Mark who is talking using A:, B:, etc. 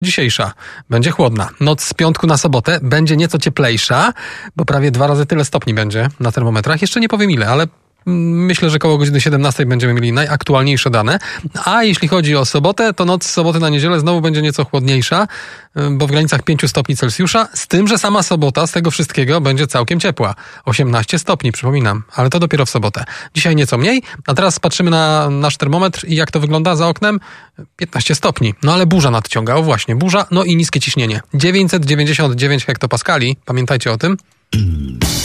A: dzisiejsza będzie chłodna. Noc z piątku na sobotę będzie nieco cieplejsza, bo prawie 2 razy tyle stopni będzie na termometrach. Jeszcze nie powiem ile, ale myślę, że koło godziny 17 będziemy mieli najaktualniejsze dane. A jeśli chodzi o sobotę, to noc z soboty na niedzielę znowu będzie nieco chłodniejsza, bo w granicach 5 stopni Celsjusza, z tym, że sama sobota z tego wszystkiego będzie całkiem ciepła. 18 stopni, przypominam, ale to dopiero w sobotę. Dzisiaj nieco mniej, a teraz patrzymy na nasz termometr i jak to wygląda za oknem? 15 stopni. No ale burza nadciąga, o właśnie, burza, no i niskie ciśnienie. 999 hektopaskali, pamiętajcie o tym.